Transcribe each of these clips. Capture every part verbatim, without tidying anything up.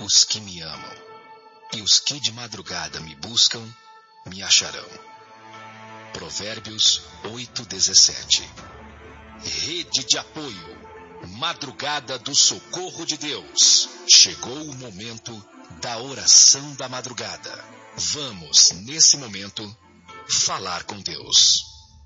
os que me amam, e os que de madrugada me buscam, me acharão. Provérbios oito, dezessete. Rede de apoio, Madrugada do Socorro de Deus. Chegou o momento da oração da madrugada. Vamos, nesse momento, falar com Deus.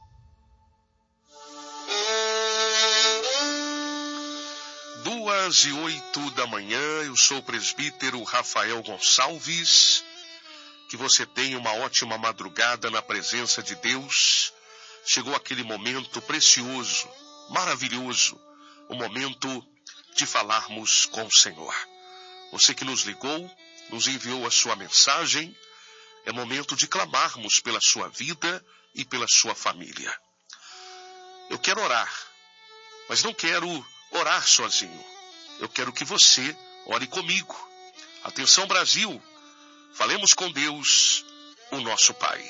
Duas e oito da manhã, eu sou o presbítero Rafael Gonçalves. Que você tenha uma ótima madrugada na presença de Deus. Chegou aquele momento precioso, maravilhoso, o momento de falarmos com o Senhor. Você que nos ligou, nos enviou a sua mensagem, é momento de clamarmos pela sua vida e pela sua família. Eu quero orar, mas não quero orar sozinho. Eu quero que você ore comigo. Atenção, Brasil, falemos com Deus, o nosso Pai.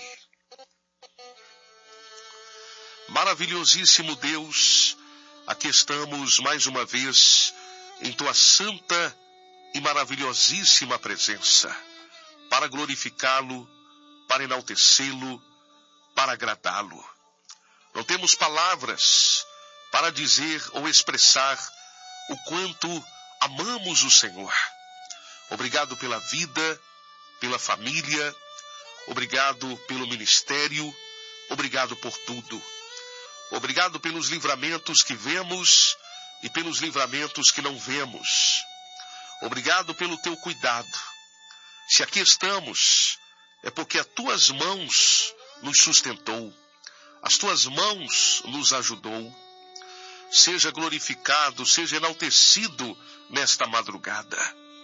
Maravilhosíssimo Deus, aqui estamos mais uma vez em tua santa e maravilhosíssima presença, para glorificá-lo, para enaltecê-lo, para agradá-lo. Não temos palavras para dizer ou expressar o quanto amamos o Senhor. Obrigado pela vida, pela família, obrigado pelo ministério, obrigado por tudo. Obrigado pelos livramentos que vemos e pelos livramentos que não vemos. Obrigado pelo teu cuidado. Se aqui estamos, é porque as tuas mãos nos sustentou, as tuas mãos nos ajudou. Seja glorificado, seja enaltecido nesta madrugada.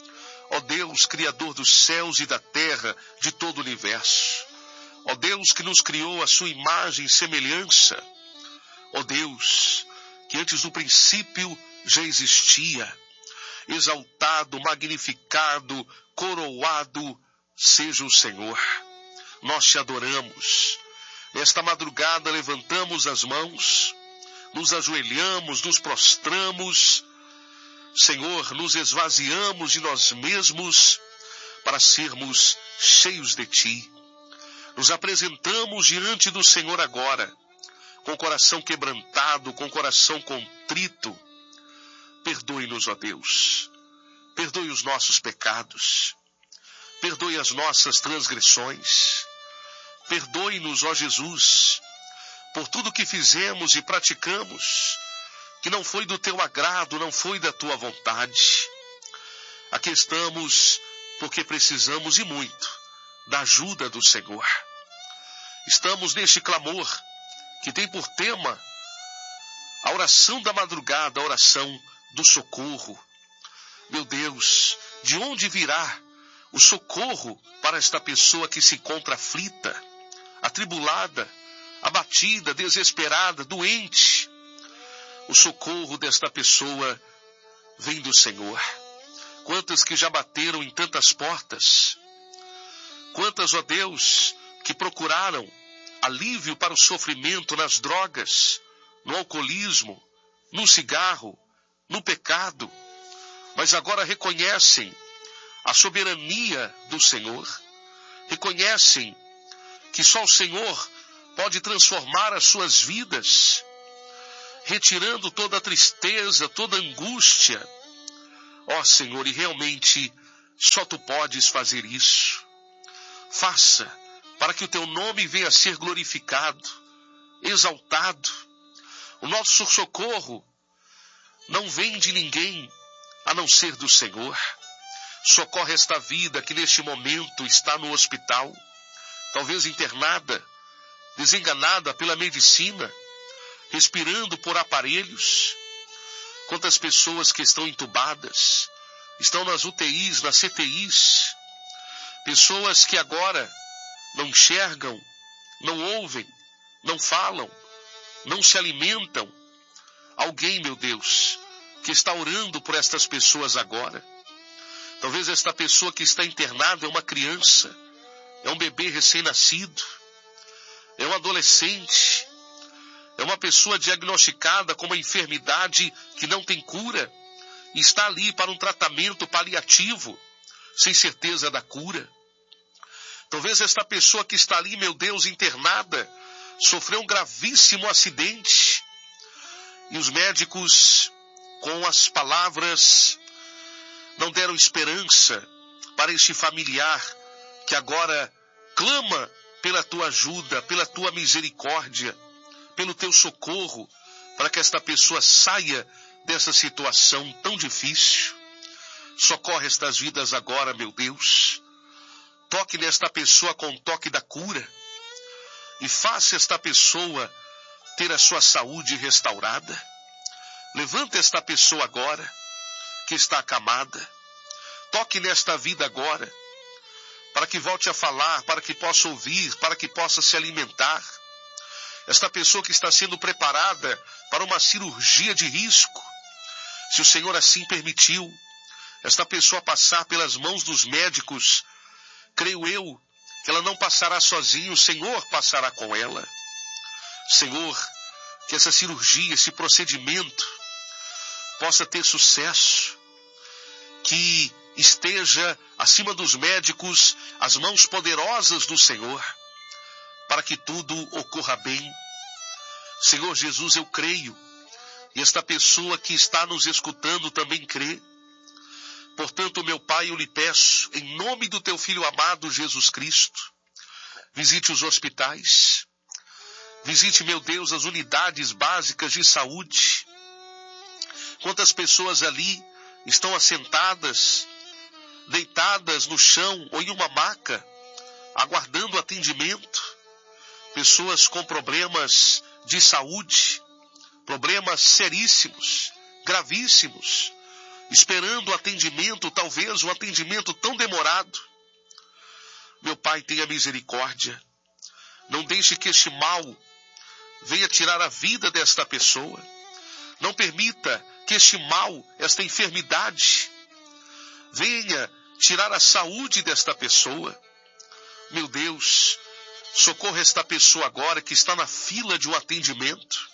Ó Deus, Criador dos céus e da terra, de todo o universo. Ó Deus, que nos criou a sua imagem e semelhança. Ó Deus, que antes do princípio já existia. Exaltado, magnificado, coroado seja o Senhor. Nós te adoramos. Nesta madrugada levantamos as mãos, nos ajoelhamos, nos prostramos. Senhor, nos esvaziamos de nós mesmos para sermos cheios de Ti. Nos apresentamos diante do Senhor agora, com o coração quebrantado, com o coração contrito. Perdoe-nos, ó Deus. Perdoe os nossos pecados. Perdoe as nossas transgressões. Perdoe-nos, ó Jesus, por tudo que fizemos e praticamos, que não foi do teu agrado, não foi da tua vontade. Aqui estamos porque precisamos e muito da ajuda do Senhor. Estamos neste clamor que tem por tema a oração da madrugada, a oração do socorro. Meu Deus, de onde virá o socorro para esta pessoa que se encontra aflita, atribulada, abatida, desesperada, doente? O socorro desta pessoa vem do Senhor. Quantas que já bateram em tantas portas, quantas, ó Deus, que procuraram alívio para o sofrimento nas drogas, no alcoolismo, no cigarro, no pecado, mas agora reconhecem a soberania do Senhor, reconhecem que só o Senhor pode transformar as suas vidas, retirando toda a tristeza, toda a angústia. Ó Senhor, e realmente só Tu podes fazer isso. Faça para que o Teu nome venha a ser glorificado, exaltado. O nosso socorro não vem de ninguém a não ser do Senhor. Socorre esta vida que neste momento está no hospital, talvez internada, desenganada pela medicina, respirando por aparelhos. Quantas pessoas que estão entubadas, estão nas U T Is, nas C T Is, pessoas que agora não enxergam, não ouvem, não falam, não se alimentam. Alguém, meu Deus, que está orando por estas pessoas agora. Talvez esta pessoa que está internada é uma criança, é um bebê recém-nascido, é um adolescente, é uma pessoa diagnosticada com uma enfermidade que não tem cura e está ali para um tratamento paliativo, sem certeza da cura. Talvez esta pessoa que está ali, meu Deus, internada, sofreu um gravíssimo acidente. E os médicos, com as palavras, não deram esperança para este familiar que agora clama pela tua ajuda, pela tua misericórdia, pelo teu socorro, para que esta pessoa saia dessa situação tão difícil. Socorre estas vidas agora, meu Deus. Toque nesta pessoa com o toque da cura e faça esta pessoa ter a sua saúde restaurada. Levanta esta pessoa agora, que está acamada. Toque nesta vida agora, para que volte a falar, para que possa ouvir, para que possa se alimentar. Esta pessoa que está sendo preparada para uma cirurgia de risco, se o Senhor assim permitiu, esta pessoa passar pelas mãos dos médicos, creio eu que ela não passará sozinha, o Senhor passará com ela. Senhor, que essa cirurgia, esse procedimento possa ter sucesso, que esteja acima dos médicos as mãos poderosas do Senhor, para que tudo ocorra bem. Senhor Jesus, eu creio, e esta pessoa que está nos escutando também crê. Portanto, meu Pai, eu lhe peço, em nome do teu Filho amado Jesus Cristo, visite os hospitais, visite, meu Deus, as unidades básicas de saúde. Quantas pessoas ali estão assentadas, deitadas no chão ou em uma maca, aguardando atendimento. Pessoas com problemas de saúde, problemas seríssimos, gravíssimos, esperando o atendimento, talvez um atendimento tão demorado. Meu Pai, tenha misericórdia. Não deixe que este mal venha tirar a vida desta pessoa. Não permita que este mal, esta enfermidade, venha tirar a saúde desta pessoa. Meu Deus, socorra esta pessoa agora que está na fila de um atendimento.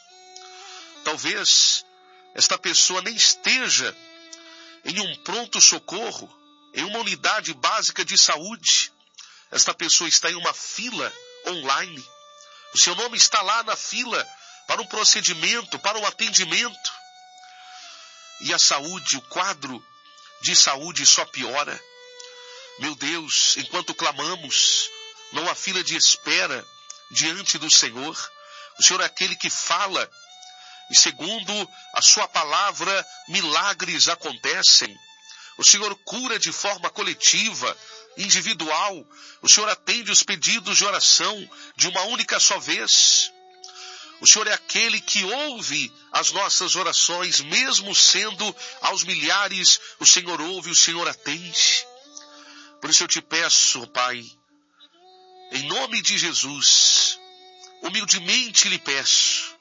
Talvez esta pessoa nem esteja em um pronto-socorro, em uma unidade básica de saúde. Esta pessoa está em uma fila online. O seu nome está lá na fila para um procedimento, para um atendimento. E a saúde, o quadro de saúde só piora. Meu Deus, enquanto clamamos, não há fila de espera diante do Senhor. O Senhor é aquele que fala, e segundo a sua palavra, milagres acontecem. O Senhor cura de forma coletiva, individual. O Senhor atende os pedidos de oração de uma única só vez. O Senhor é aquele que ouve as nossas orações, mesmo sendo aos milhares, o Senhor ouve, o Senhor atende. Por isso eu te peço, Pai, em nome de Jesus, humildemente lhe peço,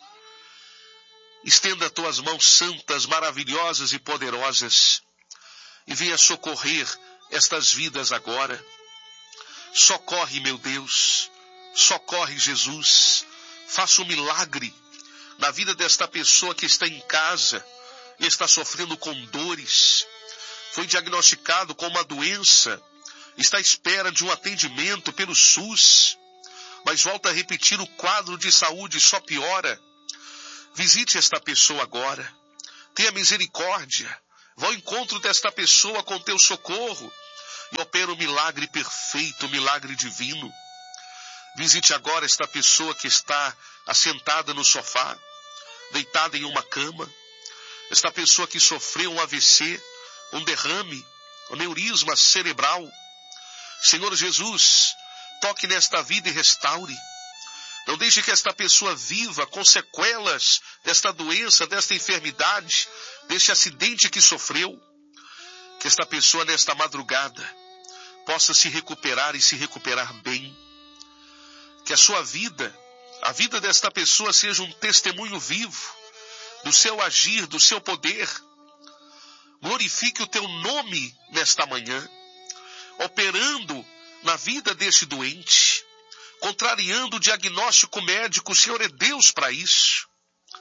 estenda as tuas mãos santas, maravilhosas e poderosas e venha socorrer estas vidas agora. Socorre, meu Deus, socorre, Jesus. Faça um milagre na vida desta pessoa que está em casa e está sofrendo com dores. Foi diagnosticado com uma doença, está à espera de um atendimento pelo SUS, mas volta a repetir, o quadro de saúde só piora. Visite esta pessoa agora. Tenha misericórdia. Vá ao encontro desta pessoa com teu socorro e opera o milagre perfeito, o milagre divino. Visite agora esta pessoa que está assentada no sofá, deitada em uma cama. Esta pessoa que sofreu um A V C, um derrame, um aneurisma cerebral. Senhor Jesus, toque nesta vida e restaure. Não deixe que esta pessoa viva com sequelas desta doença, desta enfermidade, deste acidente que sofreu. Que esta pessoa nesta madrugada possa se recuperar e se recuperar bem. Que a sua vida, a vida desta pessoa seja um testemunho vivo do seu agir, do seu poder. Glorifique o teu nome nesta manhã, operando na vida deste doente, contrariando o diagnóstico médico. O Senhor é Deus para isso.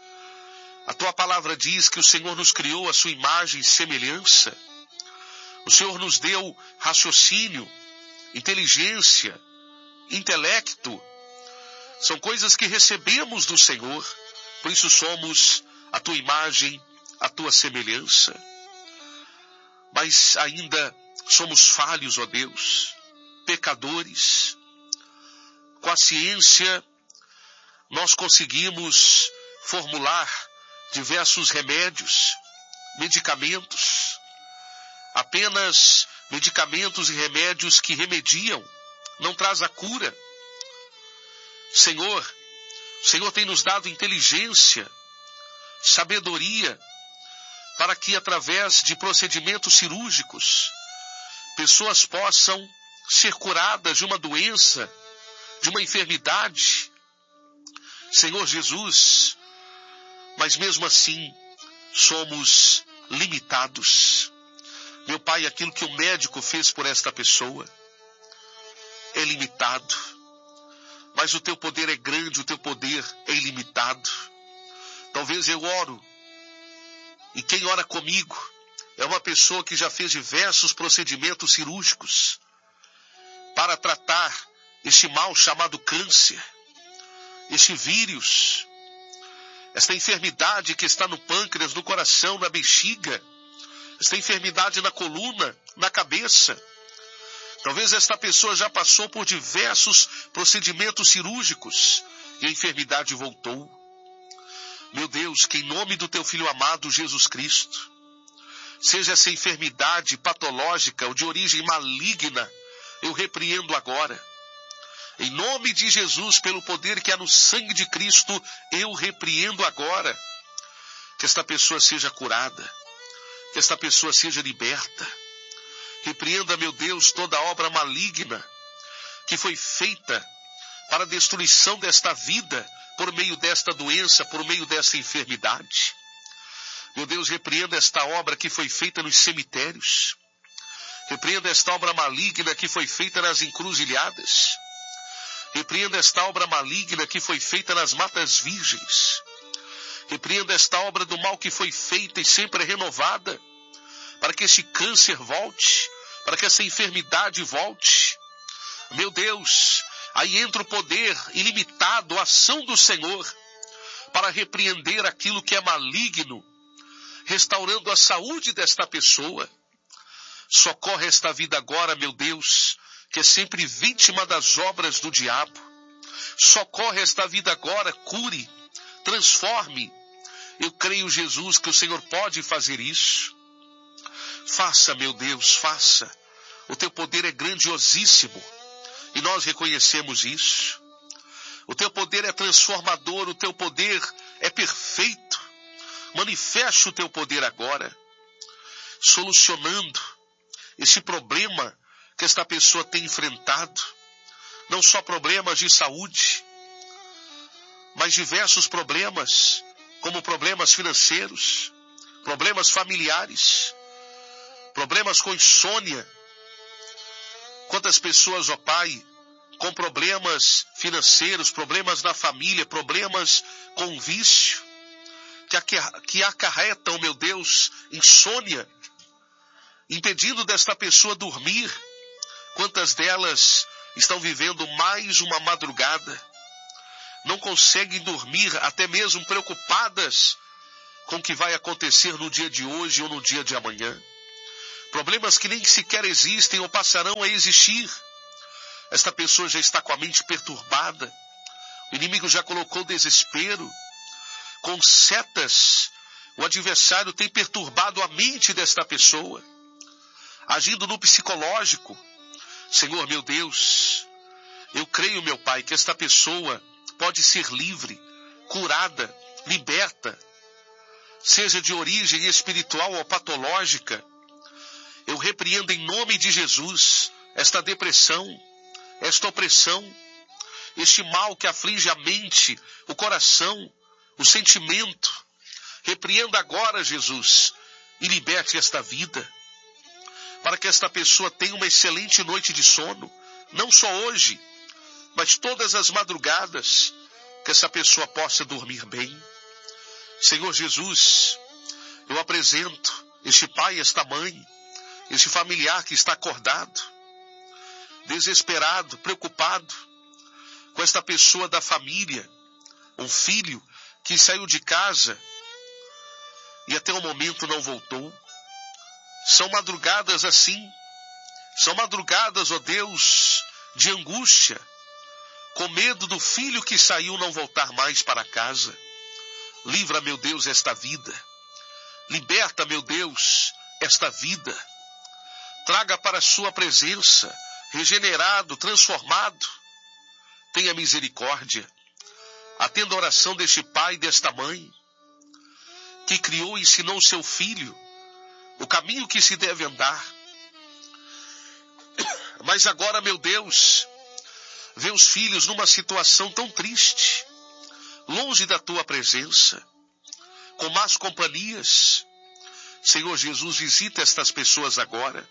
A tua palavra diz que o Senhor nos criou à sua imagem e semelhança. O Senhor nos deu raciocínio, inteligência, intelecto. São coisas que recebemos do Senhor, por isso somos a tua imagem, a tua semelhança. Mas ainda somos falhos, ó Deus, pecadores. Com a ciência, nós conseguimos formular diversos remédios, medicamentos, apenas medicamentos e remédios que remediam, não traz a cura. Senhor, o Senhor tem nos dado inteligência, sabedoria, para que através de procedimentos cirúrgicos, pessoas possam ser curadas de uma doença, de uma enfermidade. Senhor Jesus, mas mesmo assim somos limitados. Meu Pai, aquilo que o médico fez por esta pessoa é limitado, mas o teu poder é grande, o teu poder é ilimitado. Talvez eu oro, e quem ora comigo é uma pessoa que já fez diversos procedimentos cirúrgicos para tratar este mal chamado câncer, este vírus, esta enfermidade que está no pâncreas, no coração, na bexiga, esta enfermidade na coluna, na cabeça. Talvez esta pessoa já passou por diversos procedimentos cirúrgicos e a enfermidade voltou. Meu Deus, que em nome do teu Filho amado Jesus Cristo, seja essa enfermidade patológica ou de origem maligna, eu repreendo agora. Em nome de Jesus, pelo poder que há no sangue de Cristo, eu repreendo agora. Que esta pessoa seja curada, que esta pessoa seja liberta. Repreenda, meu Deus, toda obra maligna que foi feita para a destruição desta vida, por meio desta doença, por meio desta enfermidade. Meu Deus, repreenda esta obra que foi feita nos cemitérios. Repreenda esta obra maligna que foi feita nas encruzilhadas. Repreenda esta obra maligna que foi feita nas matas virgens. Repreenda esta obra do mal que foi feita e sempre é renovada, para que este câncer volte, para que essa enfermidade volte. Meu Deus, aí entra o poder ilimitado, a ação do Senhor, para repreender aquilo que é maligno, restaurando a saúde desta pessoa. Socorre esta vida agora, meu Deus, que é sempre vítima das obras do diabo. Socorre esta vida agora, cure, transforme. Eu creio, Jesus, que o Senhor pode fazer isso. Faça, meu Deus, faça. O teu poder é grandiosíssimo e nós reconhecemos isso. O teu poder é transformador, o teu poder é perfeito. Manifeste o teu poder agora, solucionando esse problema que esta pessoa tem enfrentado. Não só problemas de saúde, mas diversos problemas, como problemas financeiros, problemas familiares, problemas com insônia. Quantas pessoas, ó Pai, com problemas financeiros, problemas na família, problemas com vício, que acarretam, meu Deus, insônia, impedindo desta pessoa dormir. Quantas delas estão vivendo mais uma madrugada, não conseguem dormir, até mesmo preocupadas com o que vai acontecer no dia de hoje ou no dia de amanhã. Problemas que nem sequer existem ou passarão a existir. Esta pessoa já está com a mente perturbada. O inimigo já colocou desespero. Com setas, o adversário tem perturbado a mente desta pessoa, agindo no psicológico. Senhor, meu Deus, eu creio, meu Pai, que esta pessoa pode ser livre, curada, liberta, seja de origem espiritual ou patológica. Eu repreendo em nome de Jesus esta depressão, esta opressão, este mal que aflige a mente, o coração, o sentimento. Repreenda agora, Jesus, e liberte esta vida, para que esta pessoa tenha uma excelente noite de sono, não só hoje, mas todas as madrugadas, que essa pessoa possa dormir bem. Senhor Jesus, eu apresento este pai, esta mãe, esse familiar que está acordado, desesperado, preocupado com esta pessoa da família, um filho que saiu de casa e até o momento não voltou. São madrugadas assim, são madrugadas, ó Deus, de angústia, com medo do filho que saiu não voltar mais para casa. Livra, meu Deus, esta vida. Liberta, meu Deus, esta vida. Traga para a sua presença, regenerado, transformado. Tenha misericórdia. Atenda a oração deste pai e desta mãe, que criou e ensinou o seu filho o caminho que se deve andar. Mas agora, meu Deus, vê os filhos numa situação tão triste, longe da tua presença, com más companhias. Senhor Jesus, visita estas pessoas agora.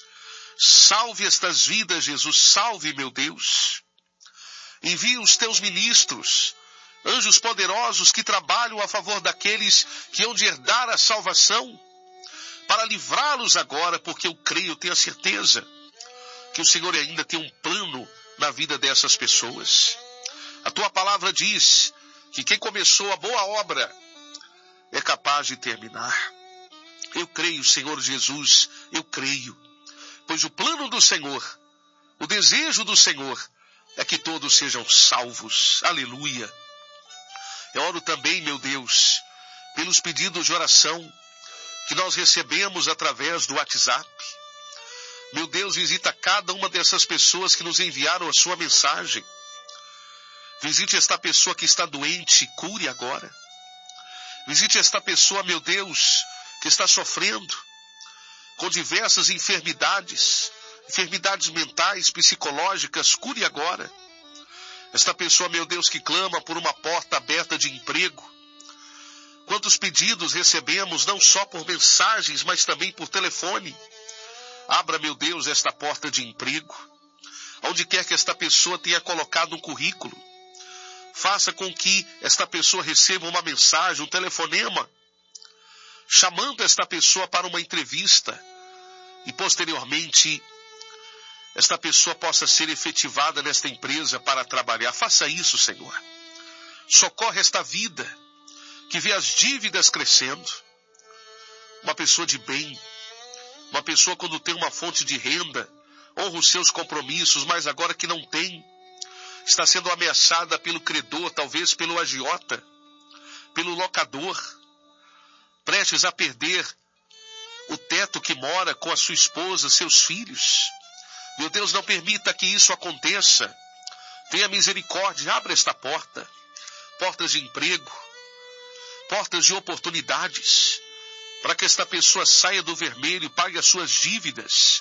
Salve estas vidas, Jesus, salve, meu Deus. Envia os teus ministros, anjos poderosos que trabalham a favor daqueles que hão de herdar a salvação, para livrá-los agora, porque eu creio, tenho a certeza que o Senhor ainda tem um plano na vida dessas pessoas. A tua palavra diz que quem começou a boa obra é capaz de terminar. Eu creio, Senhor Jesus, eu creio, pois o plano do Senhor, o desejo do Senhor é que todos sejam salvos. Aleluia. Eu oro também, meu Deus, pelos pedidos de oração que nós recebemos através do WhatsApp. Meu Deus, visita cada uma dessas pessoas que nos enviaram a sua mensagem. Visite esta pessoa que está doente, cure agora. Visite esta pessoa, meu Deus, que está sofrendo com diversas enfermidades, enfermidades mentais, psicológicas, cure agora. Esta pessoa, meu Deus, que clama por uma porta aberta de emprego. Quantos pedidos recebemos, não só por mensagens, mas também por telefone. Abra, meu Deus, esta porta de emprego. Onde quer que esta pessoa tenha colocado um currículo, faça com que esta pessoa receba uma mensagem, um telefonema, chamando esta pessoa para uma entrevista. E posteriormente, esta pessoa possa ser efetivada nesta empresa para trabalhar. Faça isso, Senhor. Socorre esta vida que vê as dívidas crescendo. Uma pessoa de bem, uma pessoa quando tem uma fonte de renda, honra os seus compromissos, mas agora que não tem, está sendo ameaçada pelo credor, talvez pelo agiota, pelo locador, prestes a perder o teto que mora com a sua esposa, seus filhos. Meu Deus, não permita que isso aconteça. Tenha misericórdia, abra esta porta, portas de emprego, portas de oportunidades, para que esta pessoa saia do vermelho e pague as suas dívidas.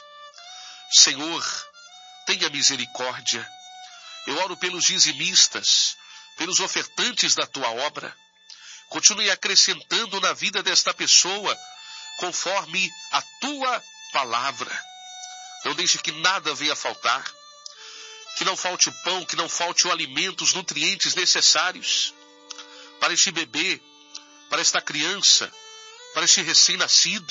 Senhor, tenha misericórdia. Eu oro pelos dizimistas, pelos ofertantes da tua obra. Continue acrescentando na vida desta pessoa, conforme a tua palavra. Não deixe que nada venha a faltar, que não falte o pão, que não falte o alimento, os nutrientes necessários para este bebê, para esta criança, para este recém-nascido.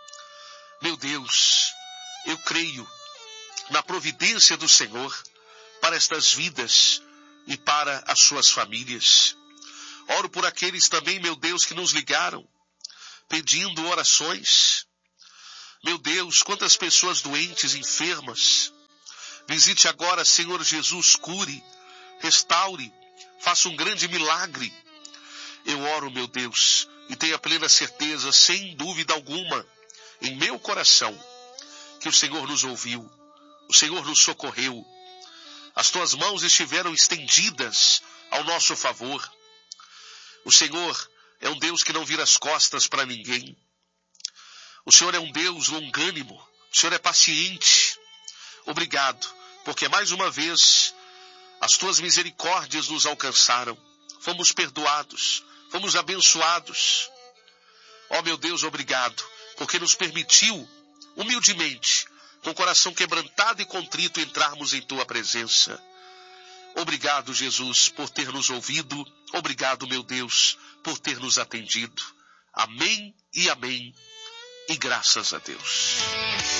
Meu Deus, eu creio na providência do Senhor para estas vidas e para as suas famílias. Oro por aqueles também, meu Deus, que nos ligaram, pedindo orações. Meu Deus, quantas pessoas doentes, enfermas. Visite agora, Senhor Jesus, cure, restaure, faça um grande milagre. Eu oro, meu Deus, e tenho a plena certeza, sem dúvida alguma, em meu coração, que o Senhor nos ouviu, o Senhor nos socorreu. As tuas mãos estiveram estendidas ao nosso favor. O Senhor é um Deus que não vira as costas para ninguém. O Senhor é um Deus longânimo. O Senhor é paciente. Obrigado, porque mais uma vez as tuas misericórdias nos alcançaram. Fomos perdoados, fomos abençoados. Ó meu Deus, obrigado, porque nos permitiu, humildemente, com o coração quebrantado e contrito, entrarmos em tua presença. Obrigado, Jesus, por ter nos ouvido. Obrigado, meu Deus, por ter nos atendido. Amém e amém. E graças a Deus.